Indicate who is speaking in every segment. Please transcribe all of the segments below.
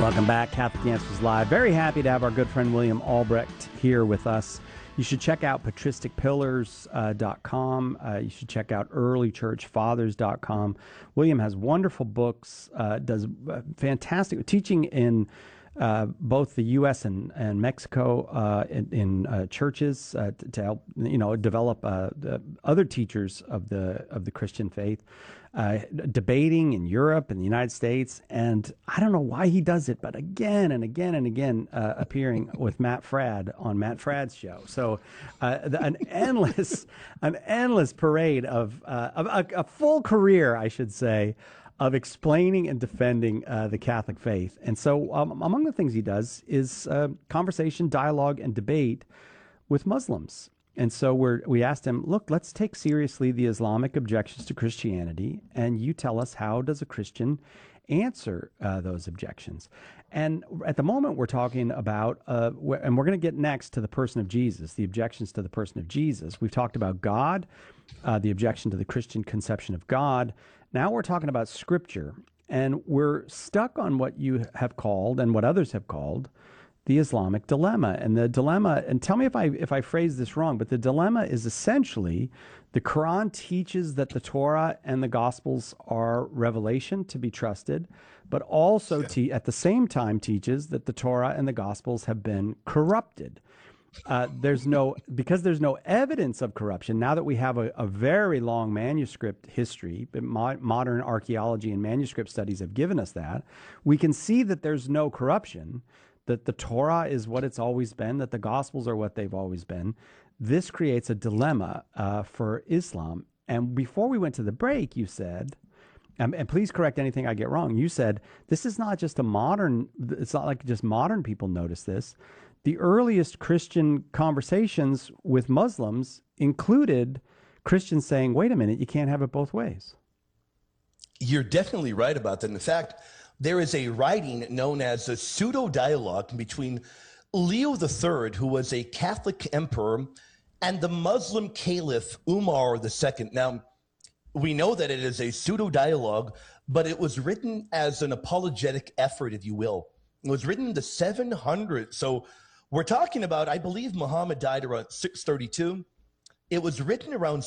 Speaker 1: Welcome back, Catholic Answers Live. Very happy to have our good friend William Albrecht here with us. You should check out patristicpillars.com. You should check out earlychurchfathers.com. William has wonderful books, does fantastic teaching in both the U.S. and Mexico in churches to help develop other teachers of the Christian faith. Debating in Europe and the United States, and I don't know why he does it, but again and again and again, appearing with Matt Fradd on Matt Fradd's show. So an endless parade of a full career, I should say, of explaining and defending the Catholic faith. And so among the things he does is conversation, dialogue, and debate with Muslims. And so we asked him, look, let's take seriously the Islamic objections to Christianity, and you tell us, how does a Christian answer those objections? And at the moment, we're talking about, and we're going to get next to the person of Jesus, the objections to the person of Jesus. We've talked about God, the objection to the Christian conception of God. Now we're talking about Scripture, and we're stuck on what you have called, and what others have called, the Islamic dilemma. And the dilemma, and tell me if I phrase this wrong, but the dilemma is essentially the Quran teaches that the Torah and the Gospels are revelation to be trusted, but also at the same time teaches that the Torah and the Gospels have been corrupted. There's no evidence of corruption. Now that we have a very long manuscript history, modern archaeology and manuscript studies have given us that, we can see that there's no corruption, that the Torah is what it's always been, that the Gospels are what they've always been. This creates a dilemma for Islam. And before we went to the break, you said, and please correct anything I get wrong, you said, this is not just it's not like just modern people notice this. The earliest Christian conversations with Muslims included Christians saying, wait a minute, you can't have it both ways.
Speaker 2: You're definitely right about that. In fact, there is a writing known as a pseudo-dialogue between Leo III, who was a Catholic emperor, and the Muslim caliph Umar II. Now, we know that it is a pseudo-dialogue, but it was written as an apologetic effort, if you will. It was written in the 700s. So we're talking about, I believe Muhammad died around 632. It was written around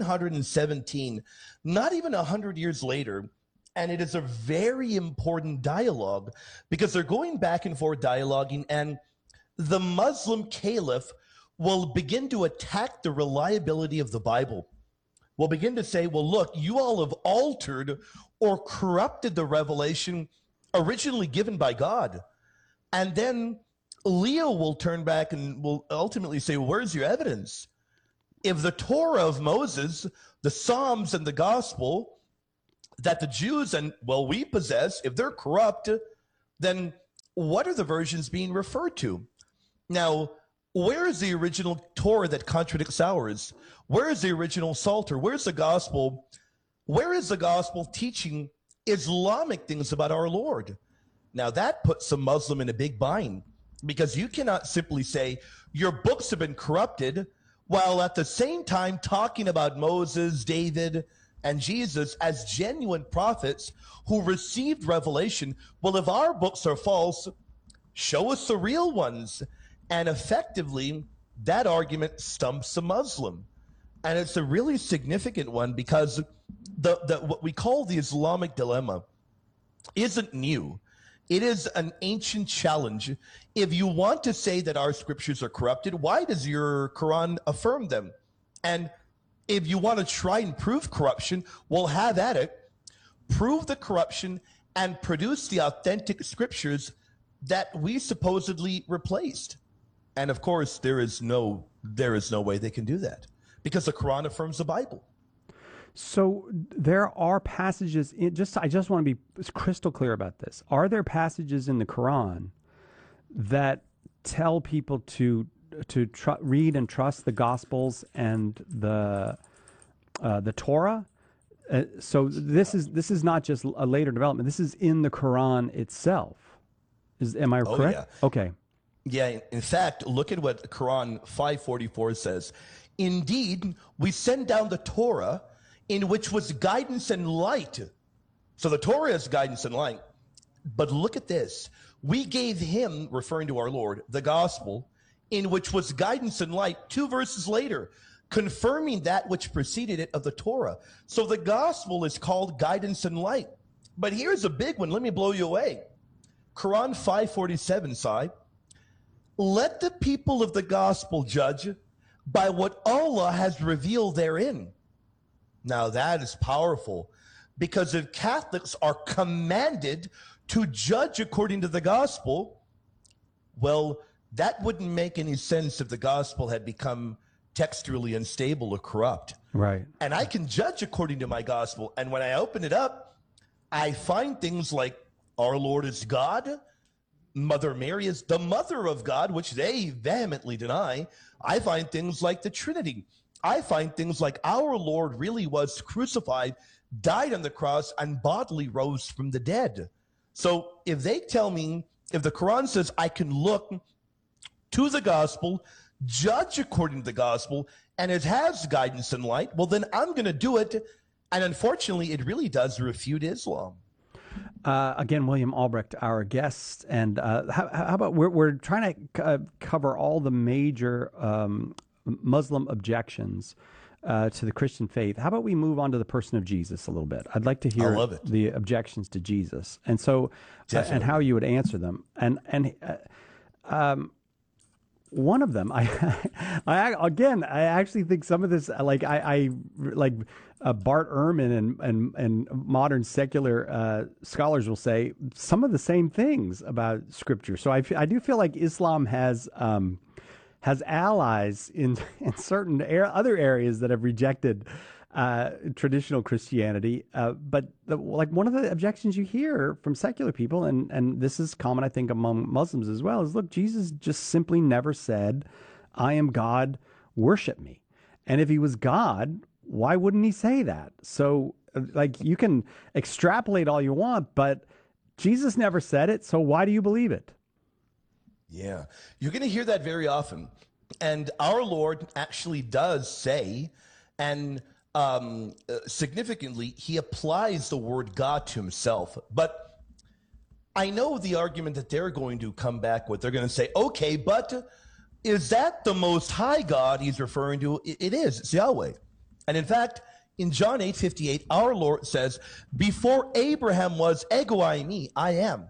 Speaker 2: 717, not even 100 years later. And it is a very important dialogue because they're going back and forth dialoguing, and the Muslim caliph will begin to attack the reliability of the Bible. Will begin to say, well, look, you all have altered or corrupted the revelation originally given by God. And then Leo will turn back and will ultimately say, where's your evidence? If the Torah of Moses, the Psalms, and the Gospel that the Jews we possess, if they're corrupt, then what are the versions being referred to? Now, where is the original Torah that contradicts ours? Where is the original Psalter? Where's the Gospel? Where is the Gospel teaching Islamic things about our Lord? Now, that puts a Muslim in a big bind, because you cannot simply say your books have been corrupted while at the same time talking about Moses, David, and Jesus as genuine prophets who received revelation. Well, if our books are false, show us the real ones. And effectively, that argument stumps a Muslim. And it's a really significant one, because what we call the Islamic dilemma isn't new. It is an ancient challenge. If you want to say that our scriptures are corrupted, why does your Quran affirm them? And if you want to try and prove corruption, well, have at it. Prove the corruption and produce the authentic scriptures that we supposedly replaced. And of course, there is no way they can do that, because the Quran affirms the Bible.
Speaker 1: So there are passages I just want to be crystal clear about this. Are there passages in the Quran that tell people to read and trust the Gospels and the Torah? So this is not just a later development. This is in the Quran itself. Am I correct?
Speaker 2: Yeah.
Speaker 1: Okay.
Speaker 2: Yeah. In fact, look at what Quran 5:44 says. Indeed, we send down the Torah, in which was guidance and light. So the Torah is guidance and light. But look at this. We gave him, referring to our Lord, the gospel, in which was guidance and light, 2 verses later, confirming that which preceded it of the Torah. So the gospel is called guidance and light. But here's a big one. Let me blow you away. Quran 5:47, Sai. Let the people of the gospel judge by what Allah has revealed therein. Now that is powerful, because if Catholics are commanded to judge according to the gospel, well, that wouldn't make any sense if the gospel had become textually unstable or corrupt.
Speaker 1: Right.
Speaker 2: And I can judge according to my gospel. And when I open it up, I find things like our Lord is God, Mother Mary is the mother of God, which they vehemently deny. I find things like the Trinity. I find things like our Lord really was crucified, died on the cross, and bodily rose from the dead. So if they tell me, if the Quran says I can look to the gospel, judge according to the gospel, and it has guidance and light, well, then I'm going to do it. And unfortunately, it really does refute Islam.
Speaker 1: Again, William Albrecht, our guest, and how about we're trying to cover all the major Muslim objections to the Christian faith. How about we move on to the person of Jesus a little bit? I'd like to hear the objections to Jesus, and so and how you would answer them. And one of them, I actually think some of this, like Bart Ehrman and modern secular scholars will say some of the same things about Scripture. So I do feel like Islam has allies in certain other areas that have rejected traditional Christianity. But one of the objections you hear from secular people, and this is common, I think, among Muslims as well, is, look, Jesus just simply never said, I am God, worship me. And if he was God, why wouldn't he say that? So, you can extrapolate all you want, but Jesus never said it, so why do you believe it?
Speaker 2: Yeah, you're going to hear that very often. And our Lord actually does say, and significantly, he applies the word God to himself. But I know the argument that they're going to come back with. They're going to say, okay, but is that the Most High God he's referring to? It is. It's Yahweh. And in fact, in John 8:58, our Lord says, before Abraham was, ego eimi, I am.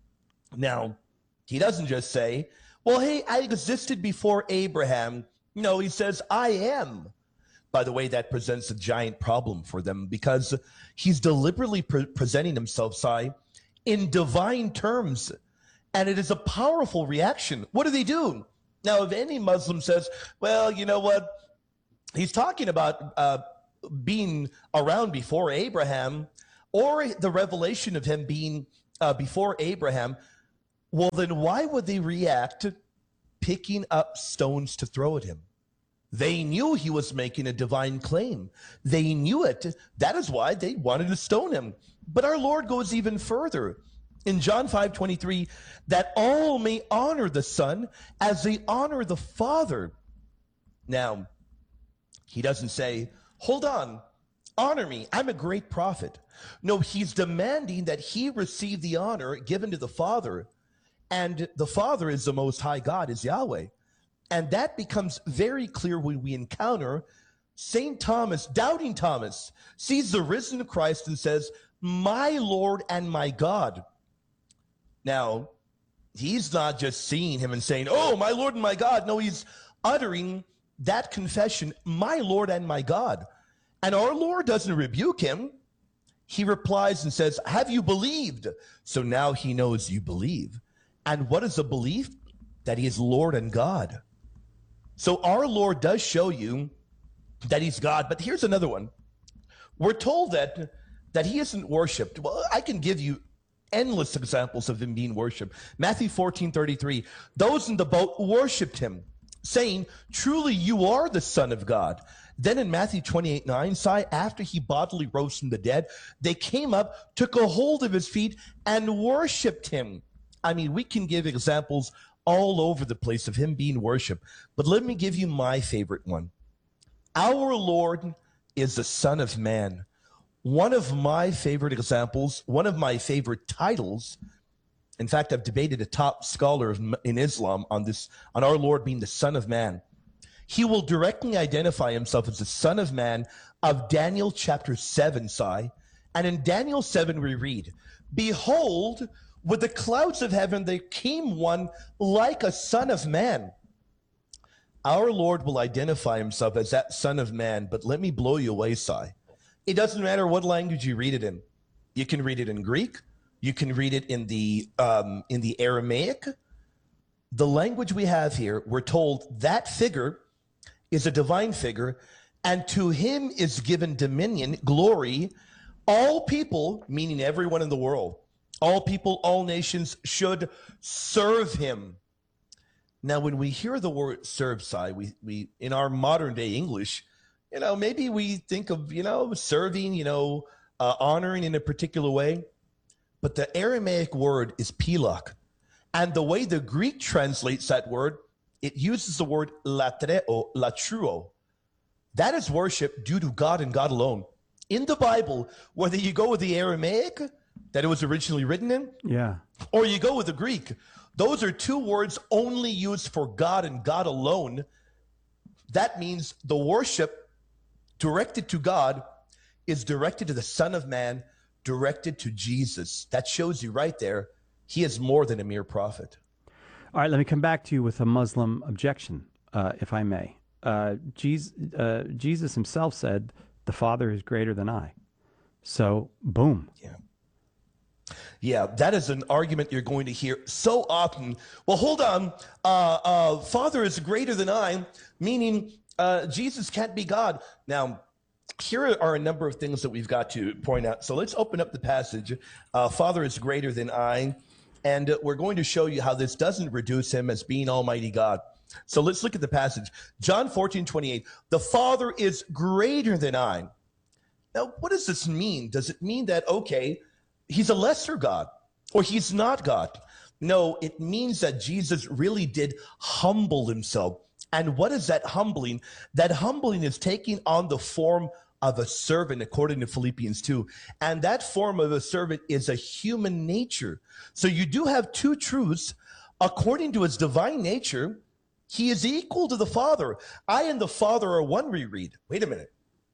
Speaker 2: Now, he doesn't just say, well, hey, I existed before Abraham. No, he says, I am. By the way, that presents a giant problem for them, because he's deliberately presenting himself, Sai, in divine terms. And it is a powerful reaction. What do they do? Now, if any Muslim says, well, you know what? He's talking about being around before Abraham, or the revelation of him being before Abraham, well, then why would they react to picking up stones to throw at him? They knew he was making a divine claim. They knew it. That is why they wanted to stone him. But our Lord goes even further. In John 5:23, that all may honor the Son as they honor the Father. Now, he doesn't say, hold on, honor me, I'm a great prophet. No, he's demanding that he receive the honor given to the Father. And the Father is the Most High God, is Yahweh. And that becomes very clear when we encounter St. Thomas, doubting Thomas, sees the risen Christ and says, my Lord and my God. Now, he's not just seeing him and saying, oh, my Lord and my God. No, he's uttering that confession, my Lord and my God. And our Lord doesn't rebuke him. He replies and says, have you believed? So now he knows you believe. And what is a belief? That he is Lord and God. So our Lord does show you that he's God. But here's another one. We're told that he isn't worshipped. Well, I can give you endless examples of him being worshipped. Matthew 14:33, those in the boat worshipped him, saying, truly you are the Son of God. Then in Matthew 28:9, Sai, after he bodily rose from the dead, they came up, took a hold of his feet, and worshipped him. I mean, we can give examples all over the place of him being worshipped. But let me give you my favorite one. Our Lord is the Son of Man. One of my favorite examples, one of my favorite titles In fact, I've debated a top scholar in Islam on this, on our Lord being the Son of Man. He will directly identify himself as the Son of Man of Daniel chapter 7, Sai. And in Daniel 7, we read, "Behold, with the clouds of heaven there came one like a Son of Man." Our Lord will identify himself as that Son of Man, but let me blow you away, Sai. It doesn't matter what language you read it in. You can read it in Greek. You can read it in the Aramaic. The language we have here, we're told that figure is a divine figure, and to him is given dominion, glory. All people, meaning everyone in the world, all people, all nations should serve him. Now, when we hear the word serve, Sai, we in our modern day English, maybe we think of, serving, honoring in a particular way. But the Aramaic word is pilak. And the way the Greek translates that word, it uses the word latreo, latruo. That is worship due to God and God alone. In the Bible, whether you go with the Aramaic that it was originally written in, or you go with the Greek, those are two words only used for God and God alone. That means the worship directed to God is directed to the Son of Man, directed to Jesus. That shows you right there, he is more than a mere prophet.
Speaker 1: All right, let me come back to you with a Muslim objection, if I may. Jesus himself said, "The Father is greater than I." So, boom.
Speaker 2: Yeah, that is an argument you're going to hear so often. Well, hold on. Father is greater than I, meaning Jesus can't be God. Now, here are a number of things that we've got to point out. So let's open up the passage. Father is greater than I. And we're going to show you how this doesn't reduce him as being Almighty God. So let's look at the passage. John 14:28. The Father is greater than I. Now, what does this mean? Does it mean that, okay, he's a lesser God or he's not God? No, it means that Jesus really did humble himself. And what is that humbling? That humbling is taking on the form of a servant, according to Philippians 2. And that form of a servant is a human nature. So you do have two truths. According to his divine nature, he is equal to the Father. I and the Father are one, we read. Wait a minute.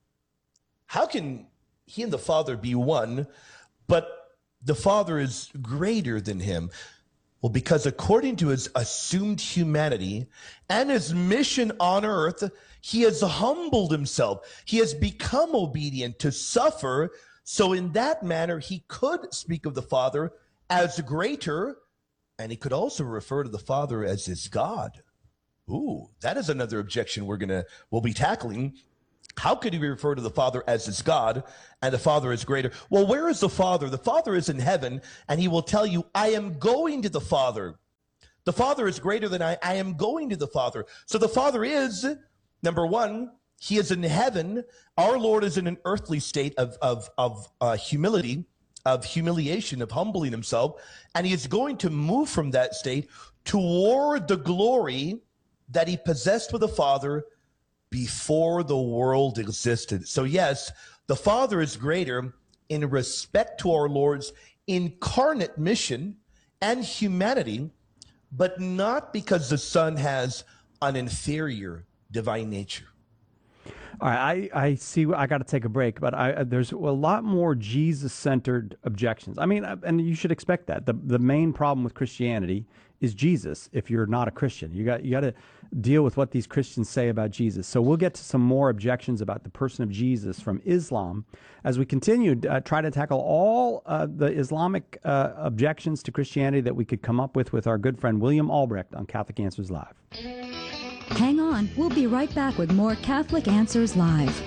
Speaker 2: How can he and the Father be one, but the Father is greater than him? Well, because according to his assumed humanity and his mission on earth, he has humbled himself. He has become obedient to suffer. So in that manner, he could speak of the Father as greater, and he could also refer to the Father as his God. Ooh, that is another objection we'll be tackling. How could he refer to the Father as his God and the Father is greater? Well, where is the Father? The Father is in heaven, and he will tell you, I am going to the Father. The Father is greater than I. I am going to the Father. So the Father is, number one, he is in heaven. Our Lord is in an earthly state of humility, of humiliation, of humbling himself, and he is going to move from that state toward the glory that he possessed with the Father before the world existed. So yes, the Father is greater in respect to our Lord's incarnate mission and humanity, but not because the Son has an inferior divine nature.
Speaker 1: All right, I see. I got to take a break, but there's a lot more Jesus-centered objections. I mean, and you should expect that. The main problem with Christianity is Jesus. If you're not a Christian, you got to deal with what these Christians say about Jesus. So we'll get to some more objections about the person of Jesus from Islam as we continue to try to tackle all the Islamic objections to Christianity that we could come up with our good friend William Albrecht on Catholic Answers Live.
Speaker 3: Hang on, we'll be right back with more Catholic Answers Live.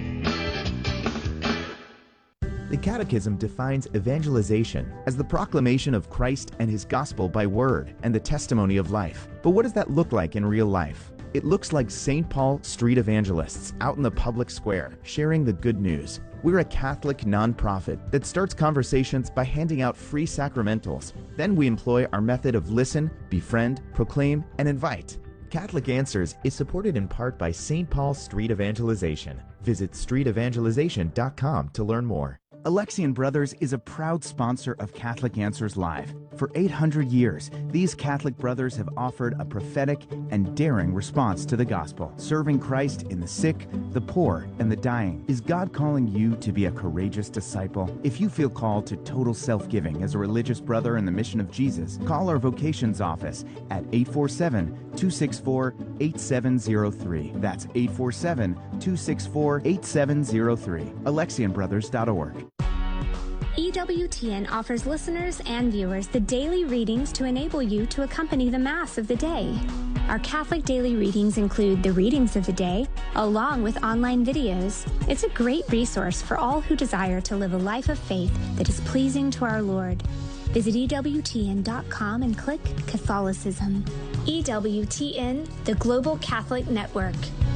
Speaker 4: The Catechism defines evangelization as the proclamation of Christ and his gospel by word and the testimony of life. But what does that look like in real life? It looks like St. Paul street evangelists out in the public square sharing the good news. We're a Catholic nonprofit that starts conversations by handing out free sacramentals. Then we employ our method of listen, befriend, proclaim, and invite. Catholic Answers is supported in part by St. Paul Street Evangelization. Visit streetevangelization.com to learn more. Alexian Brothers is a proud sponsor of Catholic Answers Live. For 800 years, these Catholic brothers have offered a prophetic and daring response to the gospel, serving Christ in the sick, the poor, and the dying. Is God calling you to be a courageous disciple? If you feel called to total self-giving as a religious brother in the mission of Jesus, call our vocations office at 847-264-8703. That's 847-264-8703. AlexianBrothers.org.
Speaker 5: EWTN offers listeners and viewers the daily readings to enable you to accompany the Mass of the day. Our Catholic daily readings include the readings of the day, along with online videos. It's a great resource for all who desire to live a life of faith that is pleasing to our Lord. Visit EWTN.com and click Catholicism. EWTN, the Global Catholic Network.